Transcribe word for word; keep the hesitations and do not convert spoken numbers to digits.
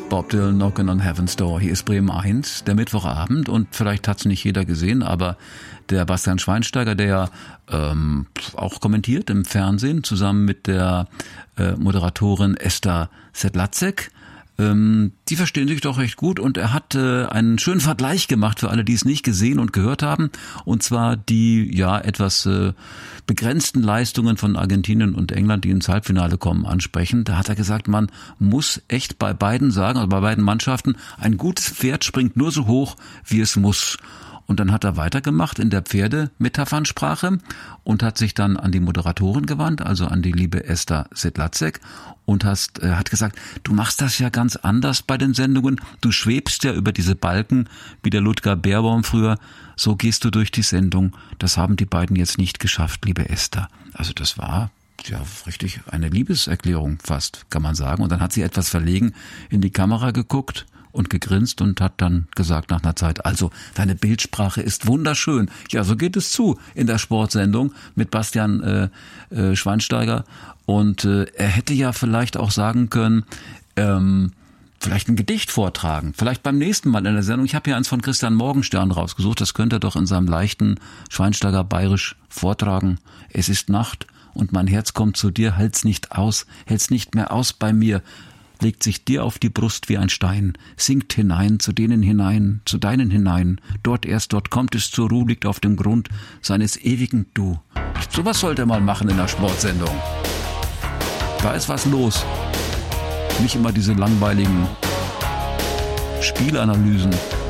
Bob Dylan, Knockin' on Heaven's Door. Hier ist Bremen eins, der Mittwochabend, und vielleicht hat es nicht jeder gesehen, aber der Bastian Schweinsteiger, der ja ähm, auch kommentiert im Fernsehen, zusammen mit der äh, Moderatorin Esther Sedlacek, ähm, die verstehen sich doch recht gut, und er hat äh, einen schönen Vergleich gemacht für alle, die es nicht gesehen und gehört haben, und zwar die ja etwas äh, begrenzten Leistungen von Argentinien und England, die ins Halbfinale kommen, ansprechen. Da hat er gesagt, man muss echt bei beiden sagen, also bei beiden Mannschaften, ein gutes Pferd springt nur so hoch, wie es muss. Und dann hat er weitergemacht in der Pferdemetaphernsprache und hat sich dann an die Moderatorin gewandt, also an die liebe Esther Sedlacek, und hast, äh, hat gesagt, du machst das ja ganz anders bei den Sendungen, du schwebst ja über diese Balken, wie der Ludger Beerbaum früher, so gehst du durch die Sendung. Das haben die beiden jetzt nicht geschafft, liebe Esther. Also das war ja richtig eine Liebeserklärung fast, kann man sagen. Und dann hat sie etwas verlegen in die Kamera geguckt und gegrinst und hat dann gesagt nach einer Zeit, also deine Bildsprache ist wunderschön. Ja, so geht es zu in der Sportsendung mit Bastian äh, äh, Schweinsteiger. Und äh, er hätte ja vielleicht auch sagen können, ähm, vielleicht ein Gedicht vortragen, vielleicht beim nächsten Mal in der Sendung. Ich habe hier eins von Christian Morgenstern rausgesucht, das könnte er doch in seinem leichten Schweinsteiger Bayerisch vortragen. Es ist Nacht und mein Herz kommt zu dir, hält's nicht aus, hält's nicht mehr aus bei mir, legt sich dir auf die Brust wie ein Stein, sinkt hinein, zu denen hinein, zu deinen hinein, dort erst, dort kommt es zur Ruhe, liegt auf dem Grund seines ewigen Du. Sowas sollte er mal machen in der Sportsendung. Da ist was los. Nicht immer diese langweiligen Spielanalysen.